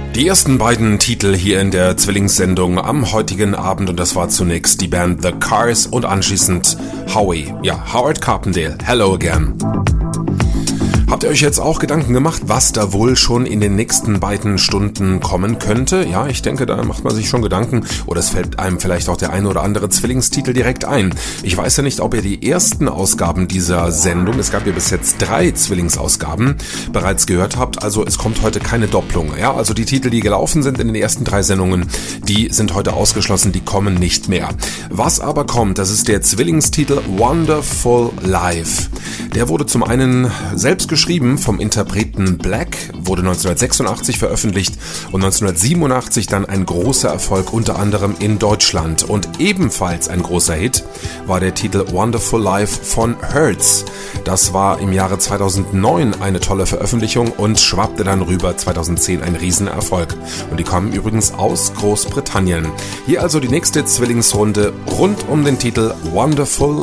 Die ersten beiden Titel hier in der Zwillingssendung am heutigen Abend, und das war zunächst die Band The Cars und anschließend Howie, Howard Carpendale, Hello Again. Habt ihr euch jetzt auch Gedanken gemacht, was da wohl schon in den nächsten beiden Stunden kommen könnte? Ja, ich denke, da macht man sich schon Gedanken, oder es fällt einem vielleicht auch der ein oder andere Zwillingstitel direkt ein. Ich weiß ja nicht, ob ihr die ersten Ausgaben dieser Sendung, es gab ja bis jetzt 3 Zwillingsausgaben, bereits gehört habt. Also es kommt heute keine Doppelung. Ja, also die Titel, die gelaufen sind in den ersten 3 Sendungen, die sind heute ausgeschlossen, die kommen nicht mehr. Was aber kommt, das ist der Zwillingstitel Wonderful Life. Der wurde zum einen selbst geschrieben vom Interpreten Black, wurde 1986 veröffentlicht und 1987 dann ein großer Erfolg, unter anderem in Deutschland. Und ebenfalls ein großer Hit war der Titel Wonderful Life von Hurts. Das war im Jahre 2009 eine tolle Veröffentlichung und schwappte dann rüber 2010 ein Riesenerfolg. Und die kamen übrigens aus Großbritannien. Hier also die nächste Zwillingsrunde rund um den Titel Wonderful